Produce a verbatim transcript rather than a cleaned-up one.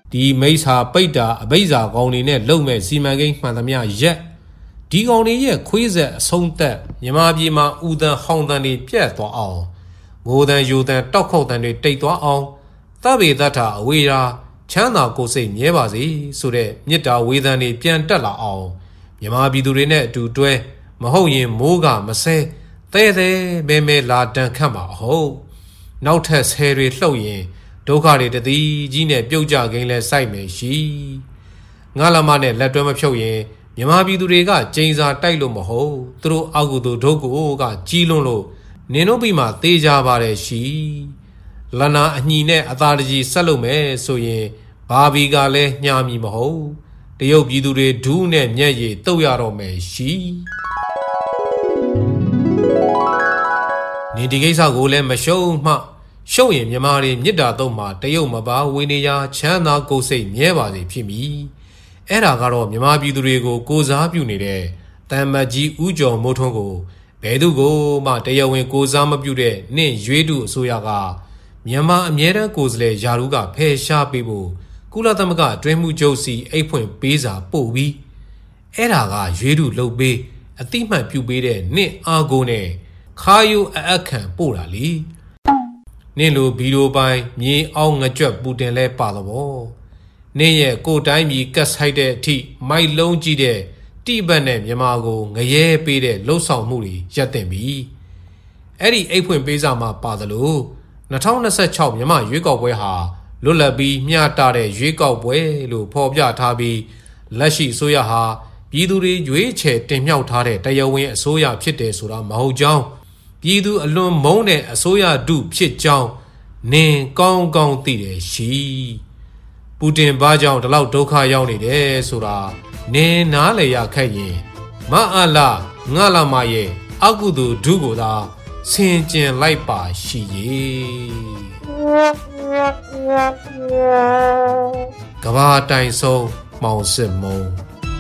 ဒီမိစ္ဆာပိတ်တာအဘိဇာကောင်တွေနဲ့လုံမဲ့စီမံကိန်းမှန်သမျှရက်ဒီကောင်တွေရဲ့ခွေးဆက်အဆုံးသက်မြန်မာပြည်မှာဥဒန်ဟောင်းတန်တွေပြတ်သွားအောင်ငိုတန်ယူတန်တောက်ခုတ်တန်တွေတိတ်သွားအောင်သဗ္ဗေတ္ထအဝေရာချမ်းသာကိုယ်စိတ်မြဲပါစေဆိုတဲ့မေတ္တာဝေဒန်တွေပြန်တက်လာအောင်မြန်မာပြည်သူတွေနဲ့အတူတွဲမဟုတ်ရင်မိုးကမဆဲတဲတဲမဲမဲလာတန်ခတ်မှာအဟုတ်နောက်ထပ်ဆဲတွေလှုပ်ရင်ဒုက္ခတွေတတိကြီးနဲ့ပြုတ်ကြကိန်းလဲစိုက်မယ်ရှိငါလာမနဲ့လက်တွဲမဖြုတ်ရင်မြန်မာပြည်သူတွေကကျိန်စာတိုက်လို့မဟုတ်သူတို့အောက်ကူတို့ဒုက္ကိုကကြီးလွန်းလို့နင်တို့ပြီးမှသေကြပါတယ်ရှိလနာအညီနဲ့အသာတကြီးဆက်လုပ်မယ်ဆိုရင်ဘာဘီကလည်းညှာမီမဟုတ်တရုတ်ပြည်သူတွေဒူးနဲ့မျက်ရည်တုတ်ရတော့မယ်ရှိနေဒီကိစ္စကိုလည်းမရှုံးမှရှုံးရင်မြန်မာတွေမြစ်တာတော့မှတရုတ်မပါဝေနေရချမ်းသာကိုယ်စိတ်မြဲပါစေဖြစ်မည်အဲ့ဒါကတော့မြန်မာပြည်သူတွေကိုကိုစားပြုနေတဲ့တမ်မတ်ကြီးဦးကျော်မိုးထွန်းကိုဘယ်သူကိုမှတရားဝင်ကိုစားမပြုတဲ့နှင့်ရွေးတုအစိုးရကမြန်မာအမြဲတမ်းကိုယ်စားလှယ်ယာရုကဖယ်ရှားပေးဖို့ကုလသမဂ္ဂအတွင်းမှုချုပ်စီအိတ်ဖွင့်ပေးစာပို့ပြီးအဲ့ဒါကရွေးတုလုပ်ပေးအတိမတ်ပြုပေးတဲ့နှင့်အာကိုနဲ့ခါယိုအအခန့်ပို့တာလေနင့်လိုဗီဒီယိုပိုင်းမြေအောင်ငကြွက်ပူတင်လဲပါတော့ဗောနင့်ရဲ့ကိုတိုင်းပြည်ကတ်ဆိုင်တဲ့အထိမိုက်လုံးကြည့်တဲ့တိဘက်နဲ့မြန်မာကိုငရဲပေးတဲ့လှုပ်ဆောင်မှုတွေရပ်တင်ပြီအဲ့ဒီအိတ်ဖွင့်ပေးစာမှာပါသလို၂၀၂၆မြန်မာရွေးကောက်ပွဲဟာလွတ်လပ်ပြီးမျှတတဲ့ရွေးကောက်ပွဲလို့ဖော်ပြထားပြီးလက်ရှိအစိုးရဟာပြည်သူတွေရွေးချယ်တင်မြှောက်ထားတဲ့တရားဝင်အစိုးရဖြစ်တယ်ဆိုတာမဟုတ်ကြောင်းပြည်သူအလွန်မုန်းတဲ့အစိုးရဒုဖြစ်ကြောင်းနင်ကောင်းကောင်းသိတယ်ရှိပူတင်ဘာကြောင့်ဒီလောက်ဒုက္ခရောက်နေတယ်ဆိုတာနင်နားလည်ရခက်ရင်မအားလားငါလာမရဲ့အကုသိုလ်ဒုကိုသာဆင်ကျင်လိုက်ပါရှိရေကဘာတိုင်ဆုံးမောင်စစ်မုံ